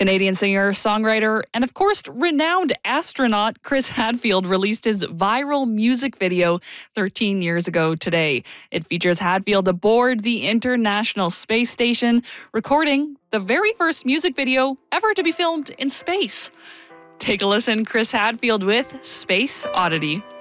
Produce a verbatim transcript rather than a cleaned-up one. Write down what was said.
Canadian singer, songwriter, and of course, renowned astronaut Chris Hadfield released his viral music video thirteen years ago today. It features Hadfield aboard the International Space Station, recording the very first music video ever to be filmed in space. Take a listen, Chris Hadfield with Space Oddity.